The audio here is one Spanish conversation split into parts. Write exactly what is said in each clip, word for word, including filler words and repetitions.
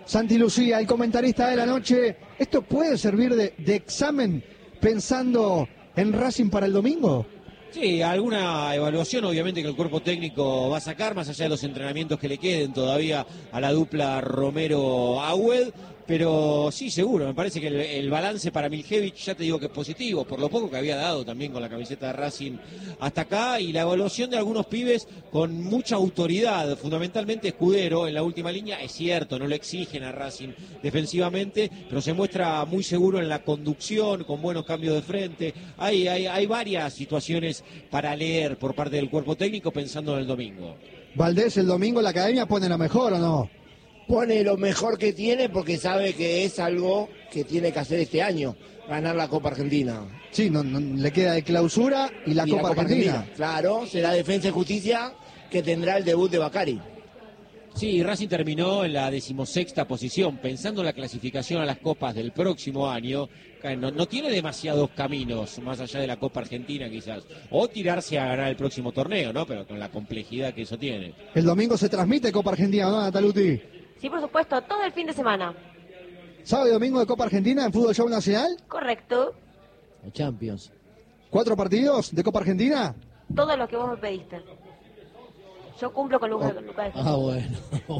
Santi Lucía, el comentarista de la noche, ¿esto puede servir de, de examen pensando en Racing para el domingo? Sí, alguna evaluación obviamente que el cuerpo técnico va a sacar, más allá de los entrenamientos que le queden todavía a la dupla Romero-Agüed. Pero sí, seguro, me parece que el, el balance para Miljevich, ya te digo que es positivo, por lo poco que había dado también con la camiseta de Racing hasta acá, y la evaluación de algunos pibes con mucha autoridad, fundamentalmente Escudero en la última línea, es cierto, no le exigen a Racing defensivamente, pero se muestra muy seguro en la conducción, con buenos cambios de frente. Hay, hay, hay varias situaciones para leer por parte del cuerpo técnico pensando en el domingo. Valdés, el domingo la academia pone lo mejor, ¿o no? Pone lo mejor que tiene porque sabe que es algo que tiene que hacer este año, ganar la Copa Argentina. Sí, no, no, le queda de clausura y la, y Copa, la Copa Argentina. Argentina. Claro, será Defensa y Justicia que tendrá el debut de Bacari. Sí, Racing terminó en la decimosexta posición, pensando en la clasificación a las copas del próximo año. No, no tiene demasiados caminos, más allá de la Copa Argentina quizás, o tirarse a ganar el próximo torneo, ¿no? Pero con la complejidad que eso tiene. El domingo se transmite Copa Argentina, ¿no, Nataluti? Sí, por supuesto, todo el fin de semana. ¿Sábado y domingo de Copa Argentina en Fútbol Show Nacional? Correcto. La Champions. ¿Cuatro partidos de Copa Argentina? Todo lo que vos me pediste. Yo cumplo con Lucas. Oh. Ah, bueno.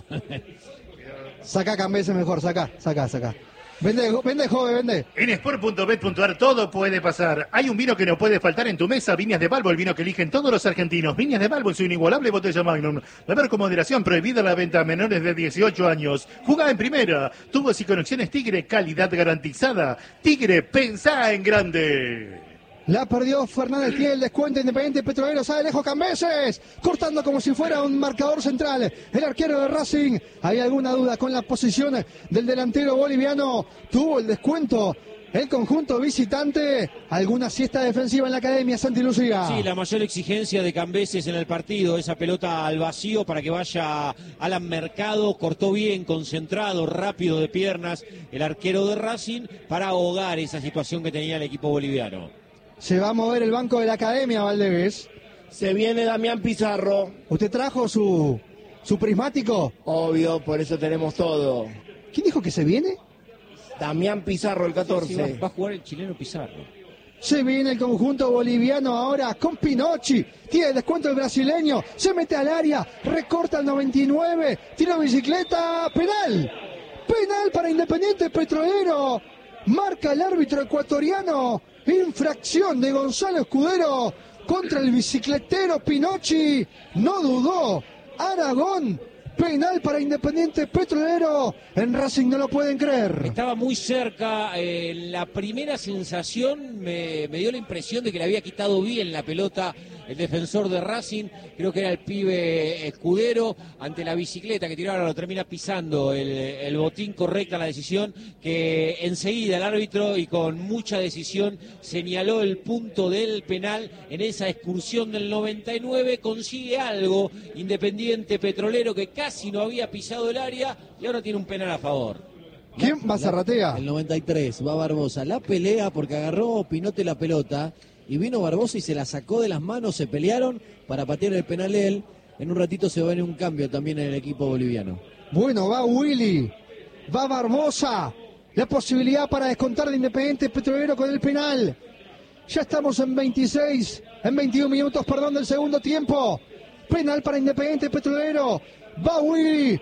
Sacá Cambeses mejor, sacá, sacá, sacá. Vende, vende, joven, vende. En sport punto bet punto a r todo puede pasar. Hay un vino que no puede faltar en tu mesa. Viñas de Balbo, el vino que eligen todos los argentinos. Viñas de Balbo en su inigualable botella Magnum. Beber con moderación, prohibida la venta a menores de dieciocho años. Jugá en primera. Tubos y conexiones Tigre, calidad garantizada. Tigre, pensá en grande. La perdió Fernández, tiene el descuento. Independiente Petrolero, sale lejos Cambeses, cortando como si fuera un marcador central. El arquero de Racing, hay alguna duda con la posición del delantero boliviano. Tuvo el descuento el conjunto visitante. ¿Alguna siesta defensiva en la academia, Santi Lucía? Sí, la mayor exigencia de Cambeses en el partido, esa pelota al vacío para que vaya Alan Mercado, cortó bien, concentrado, rápido de piernas el arquero de Racing para ahogar esa situación que tenía el equipo boliviano. Se va a mover el banco de la academia, Valdés. Se viene Damián Pizarro. ¿Usted trajo su, su prismático? Obvio, por eso tenemos todo. ¿Quién dijo que se viene? Damián Pizarro, el catorce. Sí, va, va a jugar el chileno Pizarro. Se viene el conjunto boliviano ahora con Pinocchi. Tiene el descuento el brasileño. Se mete al área. Recorta el noventa y nueve. Tira bicicleta. Penal. Penal para Independiente Petrolero. Marca el árbitro ecuatoriano. Infracción de Gonzalo Escudero contra el bicicletero Pinocchi. No dudó. Aragón. Penal para Independiente Petrolero. En Racing no lo pueden creer. Estaba muy cerca. Eh, la primera sensación me, me dio la impresión de que le había quitado bien la pelota el defensor de Racing. Creo que era el pibe Escudero. Ante la bicicleta que tiró, ahora lo termina pisando el, el botín. Correcta la decisión, que enseguida el árbitro y con mucha decisión señaló el punto del penal en esa excursión del noventa y nueve. Consigue algo Independiente Petrolero, que casi no había pisado el área y ahora tiene un penal a favor. ¿Quién va Zarratea? El noventa y tres, va Barbosa. La pelea porque agarró Pinote la pelota y vino Barbosa y se la sacó de las manos, se pelearon para patear el penal él. En un ratito se va a venir un cambio también en el equipo boliviano. Bueno, va Willy, va Barbosa. La posibilidad para descontar de Independiente Petrolero con el penal. Ya estamos en veintiséis, en veintiún minutos, perdón, del segundo tiempo. Penal para Independiente Petrolero. Va Willy,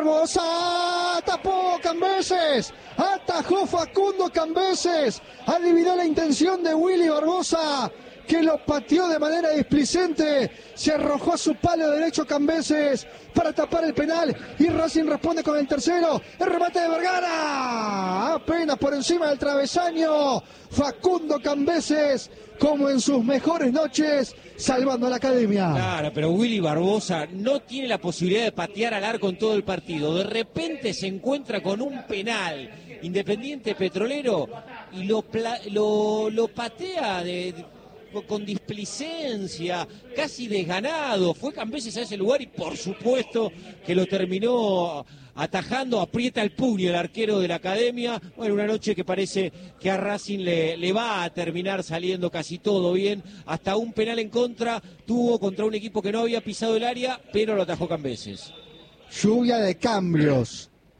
Barbosa, tapó Cambeses, atajó Facundo Cambeses, adivinó la intención de Willy Barbosa, que lo pateó de manera displicente, se arrojó a su palo derecho Cambeses para tapar el penal y Racing responde con el tercero, el remate de Vergara, apenas por encima del travesaño, Facundo Cambeses, como en sus mejores noches, salvando a la academia. Claro, pero Willy Barbosa no tiene la posibilidad de patear al arco en todo el partido. De repente se encuentra con un penal Independiente Petrolero y lo, lo, lo patea de, de, con displicencia, casi desganado. Fue Cambeses a ese lugar y por supuesto que lo terminó atajando, aprieta el puño el arquero de la academia. Bueno, una noche que parece que a Racing le, le va a terminar saliendo casi todo bien. Hasta un penal en contra tuvo contra un equipo que no había pisado el área, pero lo atajó Cambeses. Lluvia de cambios.